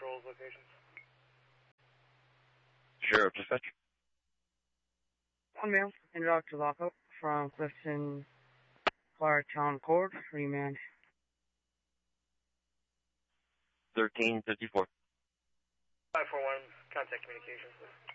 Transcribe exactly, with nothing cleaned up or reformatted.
patrols locations. Sheriff, dispatch. One male, introduced to lockup from Clifton Clark Town Court, remand. thirteen fifty-four. five four one, contact communications, please.